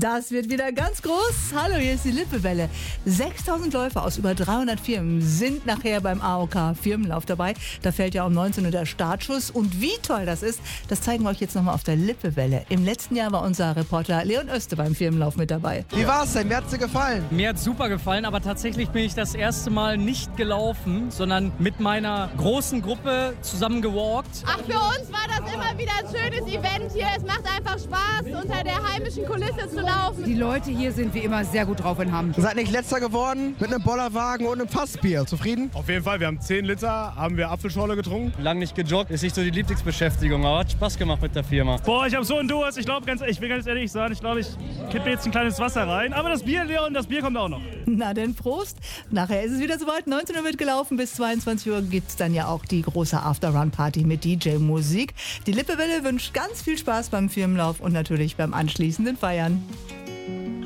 Das wird wieder ganz groß. Hallo, hier ist die Lippewelle. 6000 Läufer aus über 300 Firmen sind nachher beim AOK Firmenlauf dabei. Da fällt ja um 19 Uhr der Startschuss. Und wie toll das ist, das zeigen wir euch jetzt nochmal auf der Lippewelle. Im letzten Jahr war unser Reporter Leon Öste beim Firmenlauf mit dabei. Wie war's denn? Mir hat's dir gefallen? Mir hat's super gefallen, aber tatsächlich bin ich das erste Mal nicht gelaufen, sondern mit meiner großen Gruppe zusammen gewalkt. Ach, für uns war das immer wieder ein schönes Event hier. Es macht einfach Spaß, unter der heimischen Kulisse zu laufen. Die Leute hier sind wie immer sehr gut drauf in Hamm. Seid nicht letzter geworden mit einem Bollerwagen und einem Fassbier. Zufrieden? Auf jeden Fall, wir haben 10 Liter, haben wir Apfelschorle getrunken. Lang nicht gejoggt, ist nicht so die Lieblingsbeschäftigung, aber hat Spaß gemacht mit der Firma. Boah, ich habe so einen Durst. Ich will ganz ehrlich sagen, ich kippe jetzt ein kleines Wasser rein. Aber das Bier, Leon, das Bier kommt auch noch. Na denn, Prost. Nachher ist es wieder soweit. 19 Uhr wird gelaufen. Bis 22 Uhr gibt es dann ja auch die große After-Run-Party mit DJ-Musik. Die Lippewelle wünscht ganz viel Spaß beim Firmenlauf und natürlich beim anschließenden Feiern.